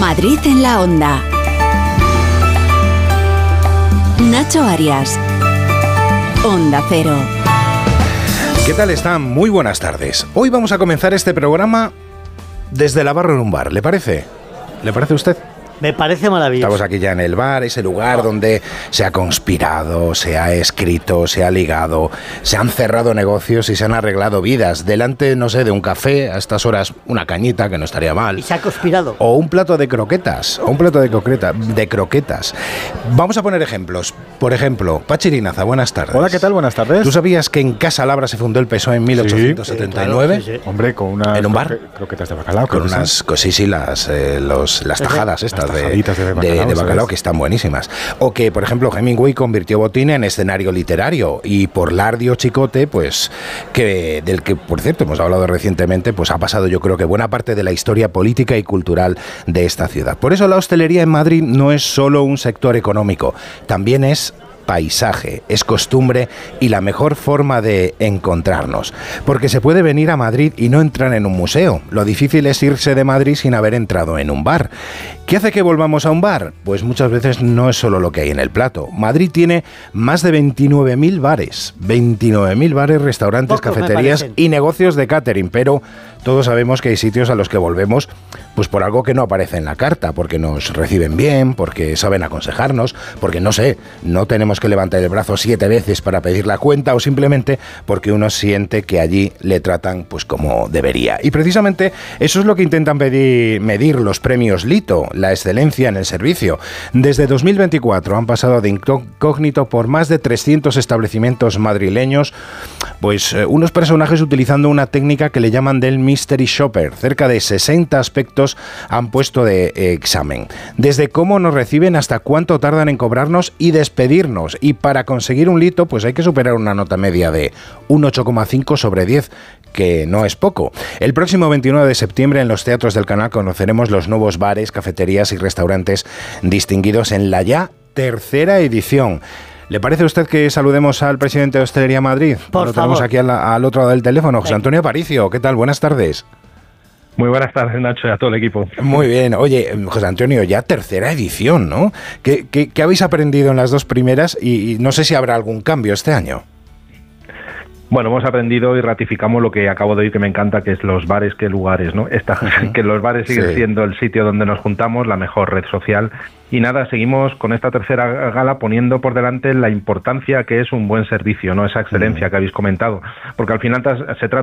Madrid en la Onda. Nacho Arias. Onda Cero. ¿Qué tal están? Muy buenas tardes. Hoy vamos a comenzar este programa desde la barra en un bar. ¿Le parece? ¿Le parece a usted? Me parece maravilloso. Estamos aquí ya en el bar, ese lugar donde se ha conspirado, se ha escrito, se ha ligado, se han cerrado negocios y se han arreglado vidas. Delante, no sé, de un café, a estas horas una cañita, que no estaría mal. Y se ha conspirado. O un plato de croquetas, de croquetas. Vamos a poner ejemplos. Por ejemplo, Pachi Linaza, buenas tardes. Hola, ¿qué tal? Buenas tardes. ¿Tú sabías que en Casa Labra se fundó el PSOE en 1879? Sí, claro, sí. Hombre, con unas ¿En un bar? croquetas de bacalao. Con unas, sí, las tajadas estas de bacalao que están buenísimas. O que, por ejemplo, Hemingway convirtió Botín en escenario literario y por Lardio Chicote, pues, del que, por cierto, hemos hablado recientemente, pues ha pasado yo creo que buena parte de la historia política y cultural de esta ciudad. Por eso la hostelería en Madrid no es solo un sector económico, también es paisaje, es costumbre y la mejor forma de encontrarnos. Porque se puede venir a Madrid y no entrar en un museo. Lo difícil es irse de Madrid sin haber entrado en un bar. ¿Qué hace que volvamos a un bar? Pues muchas veces no es solo lo que hay en el plato. Madrid tiene más de 29.000 bares. 29.000 bares, restaurantes, cafeterías y negocios de catering. Pero todos sabemos que hay sitios a los que volvemos pues por algo que no aparece en la carta. Porque nos reciben bien, porque saben aconsejarnos, porque no sé, no tenemos que levantar el brazo 7 veces para pedir la cuenta o simplemente porque uno siente que allí le tratan pues como debería. Y precisamente eso es lo que intentan medir los premios Lito, la excelencia en el servicio. Desde 2024 han pasado de incógnito por más de 300 establecimientos madrileños, pues unos personajes utilizando una técnica que le llaman del Mystery Shopper. Cerca de 60 aspectos han puesto de examen. Desde cómo nos reciben hasta cuánto tardan en cobrarnos y despedirnos. Y para conseguir un Lito, pues hay que superar una nota media de un 8,5 sobre 10, que no es poco. El próximo 29 de septiembre en los teatros del Canal conoceremos los nuevos bares, cafeterías y restaurantes distinguidos en la ya tercera edición. ¿Le parece a usted que saludemos al presidente de Hostelería Madrid? Por Lo favor. tenemos aquí al otro lado del teléfono, José Antonio Aparicio. ¿Qué tal? Buenas tardes. Muy buenas tardes, Nacho, y a todo el equipo. Muy bien. Oye, José Antonio, ya tercera edición, ¿no? ¿Qué habéis aprendido en las dos primeras? Y no sé si habrá algún cambio este año. Bueno, hemos aprendido y ratificamos lo que acabo de oír que me encanta, que es los bares, que lugares, ¿no? Que los bares siguen siendo el sitio donde nos juntamos, la mejor red social. Y nada, seguimos con esta tercera gala poniendo por delante la importancia que es un buen servicio, ¿no? Esa excelencia que habéis comentado. Porque al final se trata